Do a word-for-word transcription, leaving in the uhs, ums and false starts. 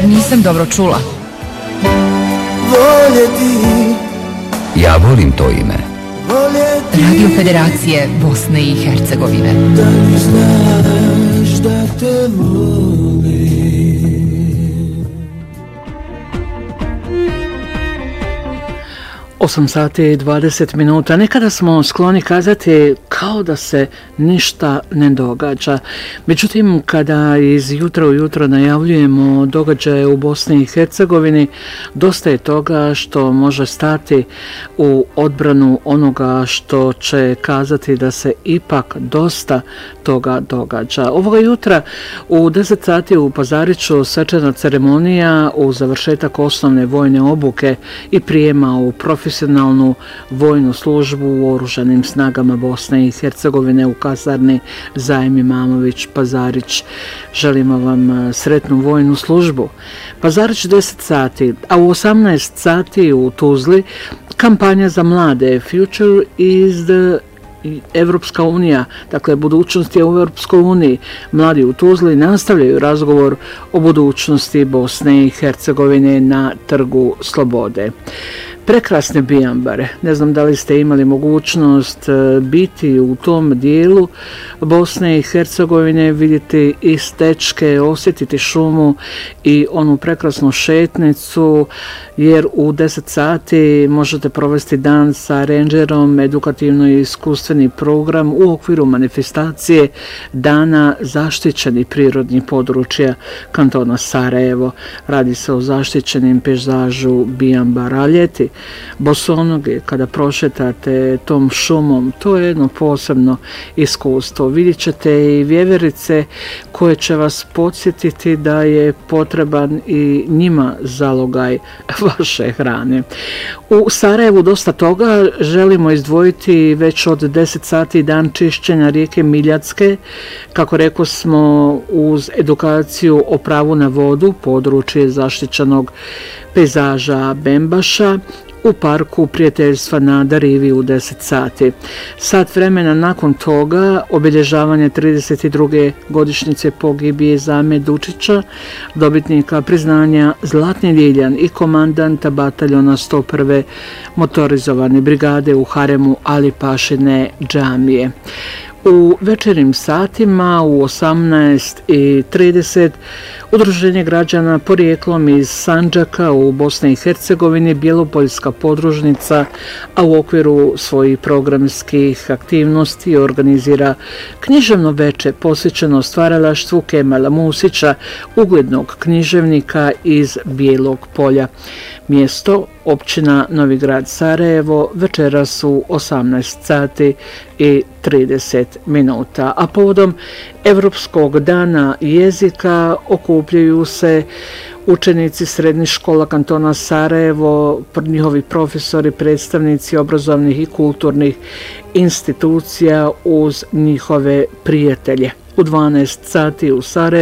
Nisam dobro čula. Ja volim to ime. Radio Federacije Bosne i Hercegovine. Da li znaš da te volim? osam sati i dvadeset minuta. Nekada smo skloni kazati kao da se ništa ne događa. Međutim, kada iz jutra u jutro najavljujemo događaje u Bosni i Hercegovini, dosta je toga što može stati u odbranu onoga što će kazati da se ipak dosta toga događa. Ovoga jutra u deset sati u Pazariću svečana ceremonija u završetak osnovne vojne obuke i prijema u profesionalnu vojnu službu u Oružanim snagama Bosne i Hercegovine u kasarni Zajmi Mamović Pazarić. Želimo vam sretnu vojnu službu. Pazarić deset sati, a u osamnaest sati u Tuzli kampanja za mlade Future is the Evropska unija, dakle budućnost je u Evropskoj uniji. Mladi u Tuzli nastavljaju razgovor o budućnosti Bosne i Hercegovine na Trgu Slobode. Prekrasne bijambare. Ne znam da li ste imali mogućnost biti u tom dijelu Bosne i Hercegovine, vidjeti istečke, osjetiti šumu i onu prekrasnu šetnicu, jer u deset sati možete provesti dan sa rangerom, edukativno i iskustveni program u okviru manifestacije Dana zaštićenih prirodnih područja kantona Sarajevo. Radi se o zaštićenim pejzažu bijambara. Ljeti bosonoge, kada prošetate tom šumom, to je jedno posebno iskustvo. Vidjet ćete i vjeverice koje će vas podsjetiti da je potreban i njima zalogaj vaše hrane. U Sarajevu dosta toga. Želimo izdvojiti već od deset sati dan čišćenja rijeke Miljacke, kako rekao smo, uz edukaciju o pravu na vodu, područje zaštićenog pejzaža Bembaša, u parku prijateljstva na Darivi u deset sati. Sat vremena nakon toga obilježavanje trideset druge godišnjice pogibije Zame Dučića, dobitnika priznanja Zlatni Ljiljan i komandanta bataljona sto prve motorizovane brigade u haremu Ali Pašine džamije. U večernjim satima u osamnaest i trideset Udruženje građana porijeklom iz Sandžaka u Bosni i Hercegovini, Bjelopoljska podružnica, a u okviru svojih programskih aktivnosti organizira književno veče posvećeno stvaralaštvu Kemala Musića, uglednog književnika iz Bijelog Polja. Mjesto općina Novi Grad Sarajevo, večeras u osamnaest sati i trideset minuta. A povodom Evropskog dana jezika okupljaju se učenici srednjih škola kantona Sarajevo, njihovi profesori, predstavnici obrazovnih i kulturnih institucija uz njihove prijatelje. U dvanaest sati u Sarajevo